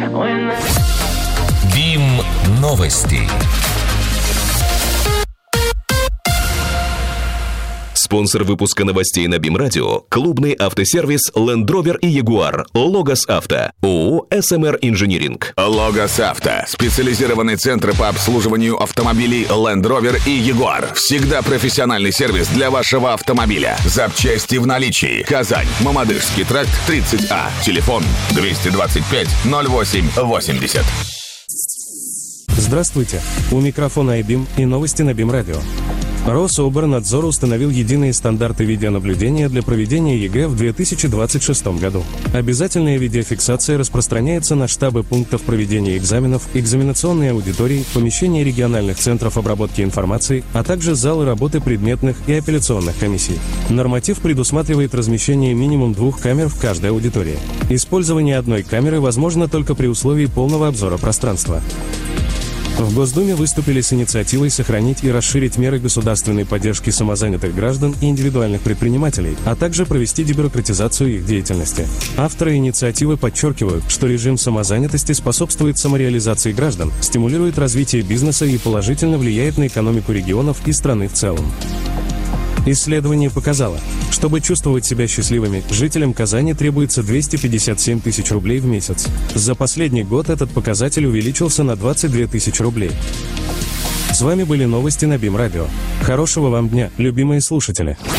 БИМ новости. Спонсор выпуска новостей на БИМ Радио – клубный автосервис Land Rover и Jaguar. Логос Авто. ООО «СМР Инжиниринг». Логос Авто. Специализированный центр по обслуживанию автомобилей Land Rover и Jaguar. Всегда профессиональный сервис для вашего автомобиля. Запчасти в наличии. Казань. Мамадышский тракт, 30А. Телефон 225 08 80. Здравствуйте. У микрофона iBIM и новости на БИМ Радио. Рособорнадзор установил единые стандарты видеонаблюдения для проведения ЕГЭ в 2026 году. Обязательная видеофиксация распространяется на штабы пунктов проведения экзаменов, экзаменационные аудитории, помещения региональных центров обработки информации, а также залы работы предметных и апелляционных комиссий. Норматив предусматривает размещение минимум 2 камер в каждой аудитории. Использование одной камеры возможно только при условии полного обзора пространства. В Госдуме выступили с инициативой сохранить и расширить меры государственной поддержки самозанятых граждан и индивидуальных предпринимателей, а также провести дебюрократизацию их деятельности. Авторы инициативы подчеркивают, что режим самозанятости способствует самореализации граждан, стимулирует развитие бизнеса и положительно влияет на экономику регионов и страны в целом. Исследование показало, чтобы чувствовать себя счастливыми, жителям Казани требуется 257 тысяч рублей в месяц. За последний год этот показатель увеличился на 22 тысячи рублей. С вами были новости на БИМ Радио. Хорошего вам дня, любимые слушатели.